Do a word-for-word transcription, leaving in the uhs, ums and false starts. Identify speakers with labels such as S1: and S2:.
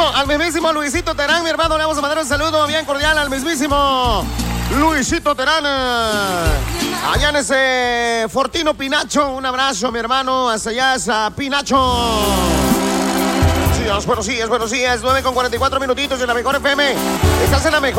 S1: mismísimo, al mismísimo Luisito Terán, mi hermano, le vamos a mandar un saludo bien cordial al mismísimo Luisito Terán. Allá en ese Fortino Pinacho, un abrazo, mi hermano, hasta allá, hasta Pinacho. Sí, es buenos días, buenos días, nueve con cuarenta y cuatro minutitos en la mejor F M. Estás en la mejor.